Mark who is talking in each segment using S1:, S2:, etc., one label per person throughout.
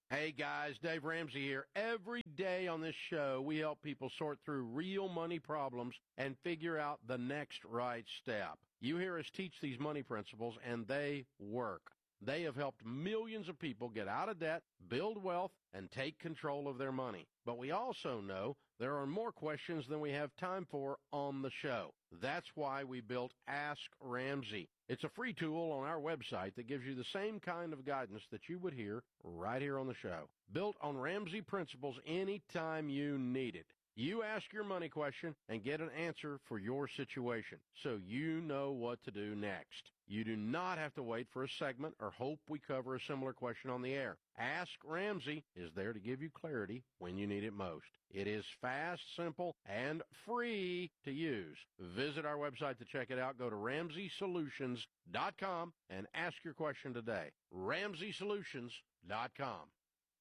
S1: Hey guys, Dave Ramsey here. Every day on this show, we help people sort through real money problems and figure out the next right step. You hear us teach these money principles, and they work. They have helped millions of people get out of debt, build wealth, and take control of their money. But we also know there are more questions than we have time for on the show. That's why we built Ask Ramsey. It's a free tool on our website that gives you the same kind of guidance that you would hear right here on the show. Built on Ramsey principles anytime you need it. You ask your money question and get an answer for your situation, so you know what to do next. You do not have to wait for a segment or hope we cover a similar question on the air. Ask Ramsey is there to give you clarity when you need it most. It is fast, simple, and free to use. Visit our website to check it out. Go to RamseySolutions.com and ask your question today. RamseySolutions.com.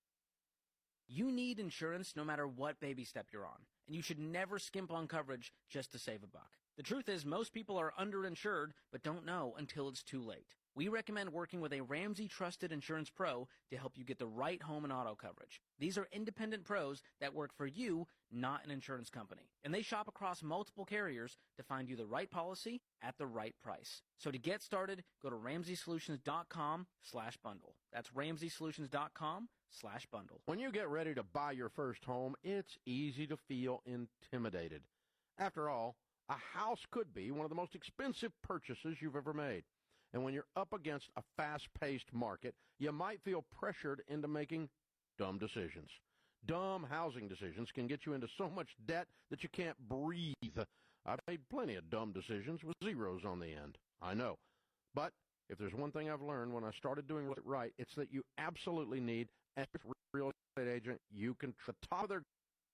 S2: You need insurance no matter what baby step you're on, and you should never skimp on coverage just to save a buck. The truth is, most people are underinsured but don't know until it's too late. We recommend working with a Ramsey Trusted Insurance Pro to help you get the right home and auto coverage. These are independent pros that work for you, not an insurance company. And they shop across multiple carriers to find you the right policy at the right price. So to get started, go to RamseySolutions.com/bundle. That's RamseySolutions.com/bundle.
S1: When you get ready to buy your first home, it's easy to feel intimidated. After all, a house could be one of the most expensive purchases you've ever made. And when you're up against a fast-paced market, you might feel pressured into making dumb decisions. Dumb housing decisions can get you into so much debt that you can't breathe. I've made plenty of dumb decisions with zeros on the end. I know. But if there's one thing I've learned when I started doing it right, it's that you absolutely need a real estate agent you can trust at the top of their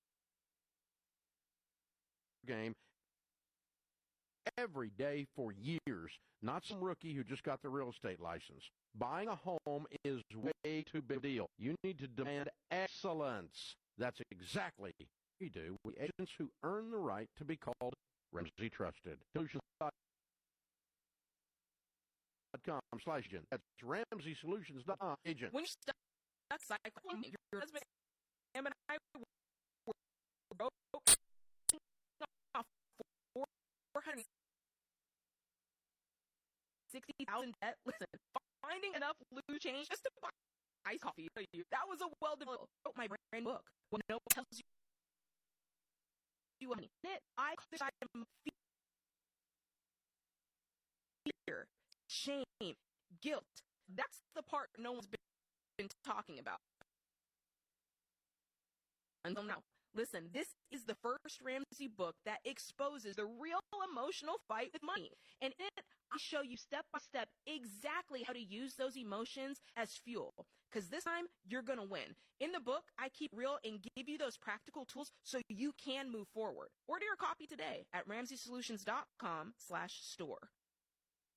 S1: game every day for years, not some rookie who just got the real estate license. Buying a home is way too big a deal. You need to demand excellence. That's exactly what we do. We agents who earn the right to be called Ramsey Trusted. Solutions.com/agent. That's RamseySolutions.com agent.
S3: When you start cycling, your husband and I were broke off $460,000 debt. Listen, finding enough loose change just to buy iced coffee, that was a well-developed. Wrote my brand book. When no one tells you what I fear, shame, guilt. That's the part no one's been talking about until now. Listen, this is the first Ramsey book that exposes the real emotional fight with money. And in it, I show you step by step exactly how to use those emotions as fuel. Because this time, you're going to win. In the book, I keep real and give you those practical tools so you can move forward. Order your copy today at RamseySolutions.com/store.